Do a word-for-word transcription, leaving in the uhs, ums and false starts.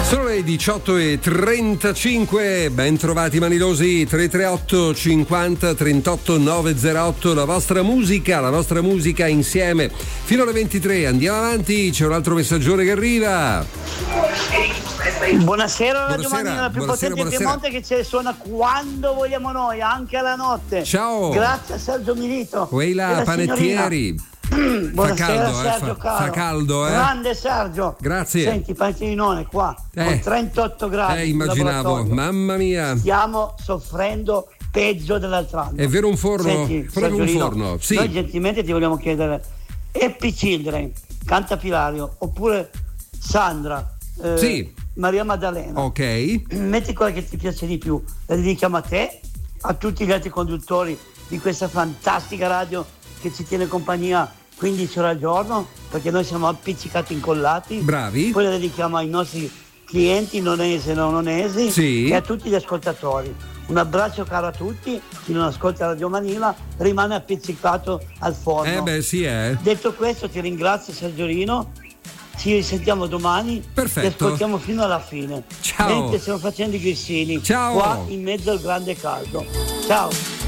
Sono le diciotto e trentacinque, ben trovati manidosi. Tre tre otto cinquanta trentotto novecentotto, la vostra musica, la vostra musica insieme fino alle ventitré. Andiamo avanti, c'è un altro messaggione che arriva. Buonasera Radio Buonasera, Manina, la più buonasera, potente in Piemonte, che ce suona quando vogliamo noi, anche alla notte. Ciao. Grazie a Sergio Milito. Weila Panettieri. Buonasera fa caldo, Sergio, eh, fa, caro. fa panettiero, eh. Grande Sergio. Grazie. Senti, paninone qua, Eh. con trentotto gradi. Eh, in immaginavo, laboratorio. mamma mia. Stiamo soffrendo peggio dell'altro anno. È vero, un forno? Senti, Proprio un Sergiolino, forno, sì. Noi gentilmente ti vogliamo chiedere, Happy Children, canta Pilario, oppure Sandra, eh, Sì. Maria Maddalena. Ok. Metti quella che ti piace di più, la dedichiamo a te, a tutti gli altri conduttori di questa fantastica radio che ci tiene compagnia quindici ore al giorno, perché noi siamo appiccicati incollati. Bravi. Poi la dedichiamo ai nostri clienti nonesi e non nonesi, Sì. e a tutti gli ascoltatori. Un abbraccio caro a tutti, chi non ascolta Radio Manila rimane appiccicato al forno. Eh beh, sì, eh. Detto questo, ti ringrazio Sergiolino, ci risentiamo domani. Perfetto. Ti ascoltiamo fino alla fine. Ciao. Mentre stiamo facendo i grissini. Ciao. Qua in mezzo al grande caldo. Ciao.